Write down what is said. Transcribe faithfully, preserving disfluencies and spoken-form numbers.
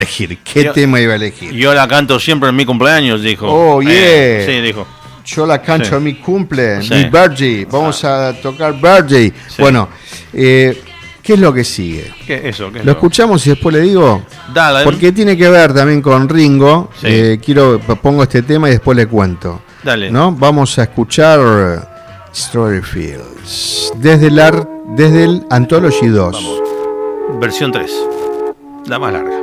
elegir. ¿Qué yo, tema iba a elegir? Yo la canto siempre en mi cumpleaños, dijo. Oh, yeah. Eh, sí, dijo. Yo la canto Sí. en mi cumple, Sí. mi birthday. Vamos ah. a tocar birthday. Sí. Bueno, eh, ¿qué es lo que sigue? ¿Qué eso? ¿Qué es ¿Lo lo? escuchamos y después le digo? Dale. Porque tiene que ver también con Ringo. Sí. Eh, quiero pongo este tema y después le cuento. Dale. ¿No? Vamos a escuchar Strawberry Fields desde el, ar, desde el Anthology dos. Vamos. Versión tres. La más larga.